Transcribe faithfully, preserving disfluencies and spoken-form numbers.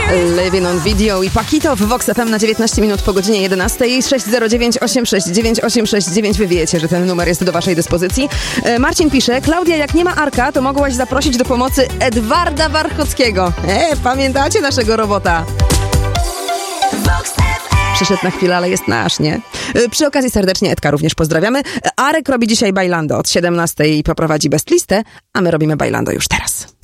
Living on Video i Paquito w Vox F M na dziewiętnaście minut po godzinie jedenastej. sześć zero dziewięć osiem sześć dziewięć osiem sześć dziewięć. Wy wiecie, że ten numer jest do waszej dyspozycji. Marcin pisze: Klaudia, jak nie ma Arka, to mogłaś zaprosić do pomocy Edwarda Warchockiego. E, pamiętacie naszego robota? Przyszedł na chwilę, ale jest nasz, nie? Przy okazji serdecznie Edka również pozdrawiamy. Arek robi dzisiaj Bailando od siedemnastej i poprowadzi best listę, a my robimy Bailando już teraz.